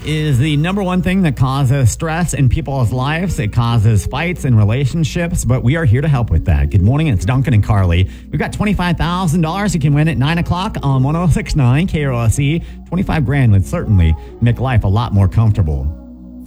is the number one thing that causes stress in people's lives. It causes fights in relationships, but we are here to help with that. Good morning, it's Duncan and Carly. We've got $25,000 you can win at 9 o'clock on 106.9 KROSE. 25 grand would certainly make life a lot more comfortable.